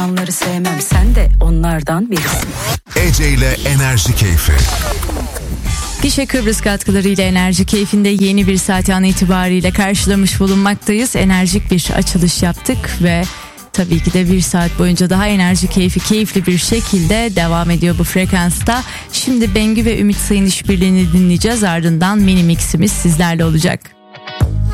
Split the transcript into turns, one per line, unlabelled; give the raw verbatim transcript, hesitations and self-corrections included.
Onları sevmem, sen de onlardan birisin.
Ece ile Enerji Keyfi.
Gişe Kıbrıs katkılarıyla Enerji Keyfi'nde yeni bir saat an itibariyle karşılamış bulunmaktayız. Enerjik bir açılış yaptık ve tabii ki de bir saat boyunca daha Enerji Keyfi keyifli bir şekilde devam ediyor bu frekansta. Şimdi Bengü ve Ümit Sayın işbirliğini dinleyeceğiz, ardından mini miximiz sizlerle olacak.